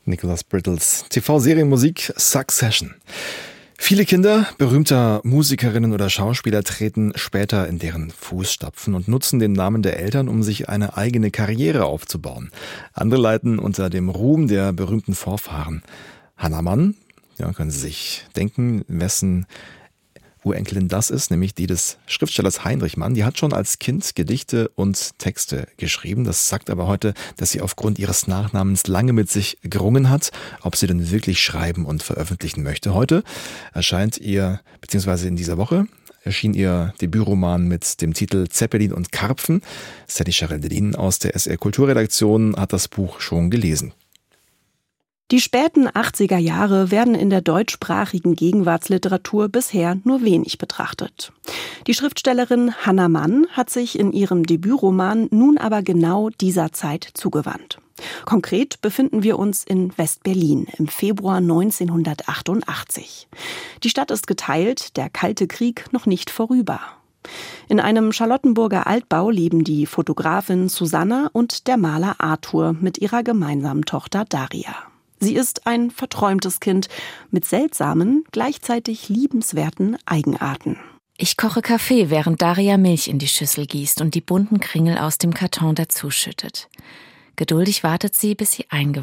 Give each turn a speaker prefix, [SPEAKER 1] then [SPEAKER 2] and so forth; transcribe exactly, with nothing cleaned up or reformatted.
[SPEAKER 1] Nicholas Brittles T V-Serienmusik Succession. Viele Kinder berühmter Musikerinnen oder Schauspieler treten später in deren Fußstapfen und nutzen den Namen der Eltern, um sich eine eigene Karriere aufzubauen. Andere leiden unter dem Ruhm der berühmten Vorfahren. Hannah Mann, ja, können Sie sich denken, wessen Urenkelin das ist, nämlich die des Schriftstellers Heinrich Mann. Die hat schon als Kind Gedichte und Texte geschrieben. Das sagt aber heute, dass sie aufgrund ihres Nachnamens lange mit sich gerungen hat, ob sie denn wirklich schreiben und veröffentlichen möchte. Heute erscheint ihr, beziehungsweise in dieser Woche, erschien ihr Debütroman mit dem Titel Zeppelin und Karpfen. Sally Charel-Dedin aus der S R Kulturredaktion hat das Buch schon gelesen.
[SPEAKER 2] Die späten achtziger Jahre werden in der deutschsprachigen Gegenwartsliteratur bisher nur wenig betrachtet. Die Schriftstellerin Hannah Mann hat sich in ihrem Debütroman nun aber genau dieser Zeit zugewandt. Konkret befinden wir uns in West-Berlin im Februar neunzehnhundertachtundachtzig. Die Stadt ist geteilt, der Kalte Krieg noch nicht vorüber. In einem Charlottenburger Altbau leben die Fotografin Susanna und der Maler Arthur mit ihrer gemeinsamen Tochter Daria. Sie ist ein verträumtes Kind mit seltsamen, gleichzeitig liebenswerten Eigenarten.
[SPEAKER 3] Ich koche Kaffee, während Daria Milch in die Schüssel gießt und die bunten Kringel aus dem Karton dazuschüttet. Geduldig wartet sie, bis sie eingeweicht